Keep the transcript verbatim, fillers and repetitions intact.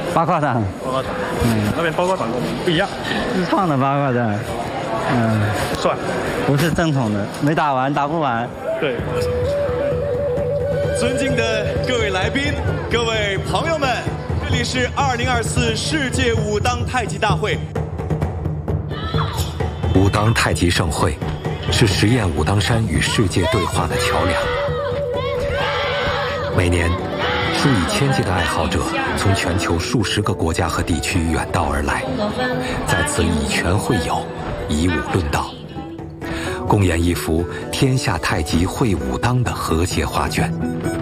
八卦掌， 八卦掌，嗯，那边八卦掌跟我们不一样， 自创的八卦掌，嗯， 算， 不是正统的，没打完，打不完。 对。 尊敬的各位来宾、各位朋友们，这里是二零二四世界武当太极大会。 武当太极盛会是实验武当山与世界对话的桥梁。每年，数以千计的爱好者从全球数十个国家和地区远道而来，在此以拳会友，以武论道，共演一幅天下太极会武当的和谐画卷。